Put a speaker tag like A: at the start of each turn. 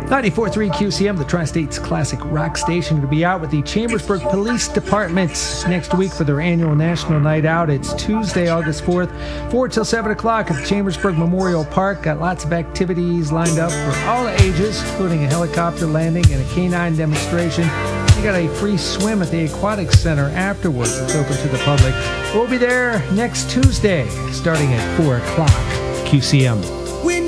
A: 94.3 QCM, the Tri-State's classic rock station, to be out with the Chambersburg Police Department next week for their annual National Night Out. It's Tuesday, August 4th, 4 till 7 o'clock at the Chambersburg Memorial Park. Got lots of activities lined up for all ages, including a helicopter landing and a canine demonstration. You got a free swim at the Aquatic Center afterwards. It's open to the public. We'll be there next Tuesday, starting at 4 o'clock. QCM.